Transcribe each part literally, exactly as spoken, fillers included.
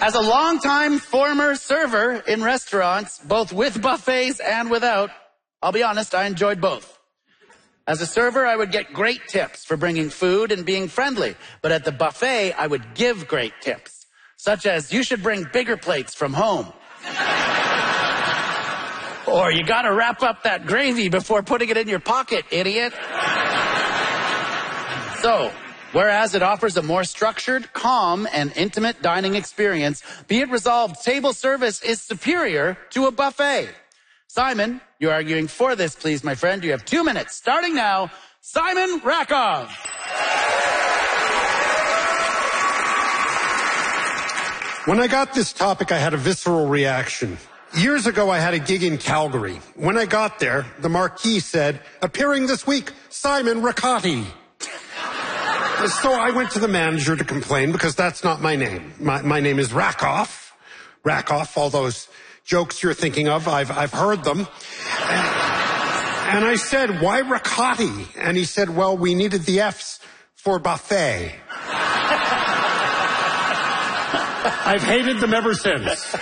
As a longtime former server in restaurants, both with buffets and without, I'll be honest, I enjoyed both. As a server, I would get great tips for bringing food and being friendly. But at the buffet, I would give great tips, such as, you should bring bigger plates from home. Or, you gotta wrap up that gravy before putting it in your pocket, idiot. So, whereas it offers a more structured, calm, and intimate dining experience, be it resolved, table service is superior to a buffet. Simon, you're arguing for this, please, my friend. You have two minutes. Starting now, Simon Rakoff. When I got this topic, I had a visceral reaction. Years ago, I had a gig in Calgary. When I got there, the marquee said, appearing this week, Simon Ricotti. So I went to the manager to complain because that's not my name. My, my name is Rakoff. Rakoff, all those jokes you're thinking of, I've, I've heard them. And, and I said, why Ricotti? And he said, well, we needed the F's for buffet. I've hated them ever since.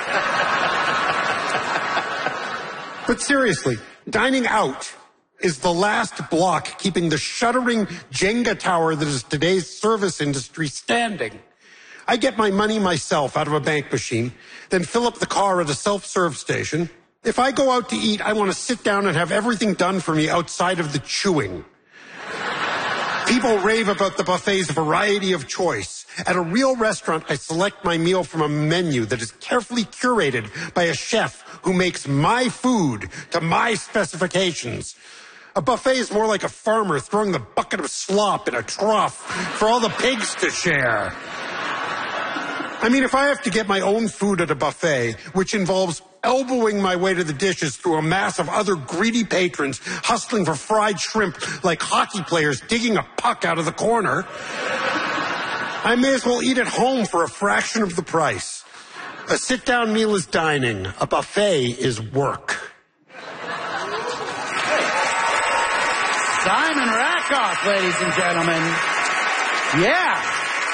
But seriously, dining out is the last block keeping the shuddering Jenga tower that is today's service industry standing. I get my money myself out of a bank machine, then fill up the car at a self-serve station. If I go out to eat, I want to sit down and have everything done for me outside of the chewing. People rave about the buffet's variety of choice. At a real restaurant, I select my meal from a menu that is carefully curated by a chef who makes my food to my specifications. A buffet is more like a farmer throwing the bucket of slop in a trough for all the pigs to share. I mean, if I have to get my own food at a buffet, which involves elbowing my way to the dishes through a mass of other greedy patrons hustling for fried shrimp like hockey players digging a puck out of the corner, I may as well eat at home for a fraction of the price. A sit-down meal is dining. A buffet is work. Simon Rakoff, ladies and gentlemen. Yeah.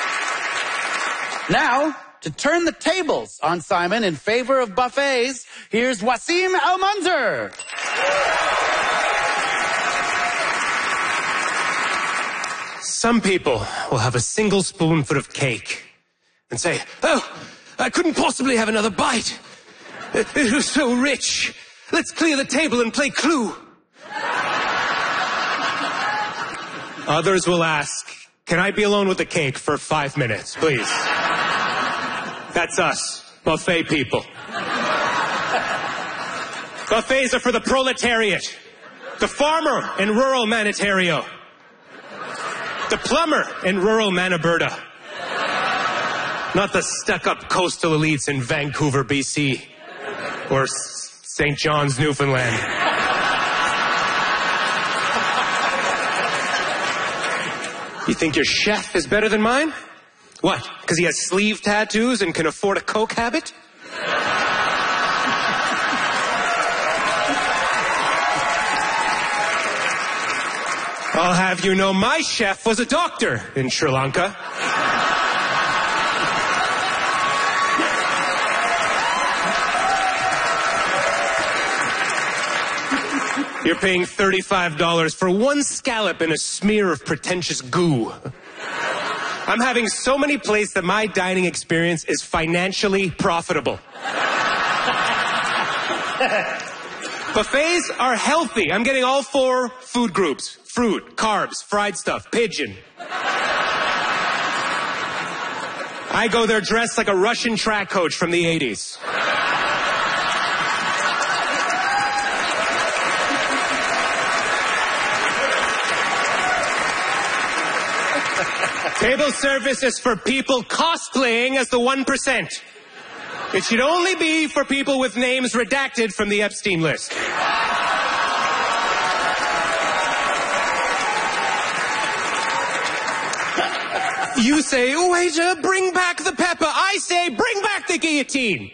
Now, to turn the tables on Simon in favor of buffets, here's Wasim Al-Munzer. Some people will have a single spoonful of cake and say, oh, I couldn't possibly have another bite. It, it was so rich. Let's clear the table and play Clue. Others will ask, can I be alone with the cake for five minutes, please? That's us, buffet people. Buffets are for the proletariat, the farmer in rural Manitorio, the plumber in rural Manitoba, not the stuck-up coastal elites in Vancouver, B C, or Saint John's, Newfoundland. You think your chef is better than mine? What? Because he has sleeve tattoos and can afford a coke habit? I'll have you know my chef was a doctor in Sri Lanka. You're paying thirty-five dollars for one scallop and a smear of pretentious goo. I'm having so many plates that my dining experience is financially profitable. Buffets are healthy. I'm getting all four food groups. Fruit, carbs, fried stuff, pigeon. I go there dressed like a Russian track coach from the eighties. Table service is for people cosplaying as the one percent. It should only be for people with names redacted from the Epstein list. You say, waiter, bring back the pepper. I say, bring back the guillotine.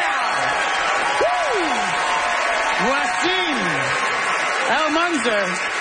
Yeah! Woo! Wasim Al-Munzer.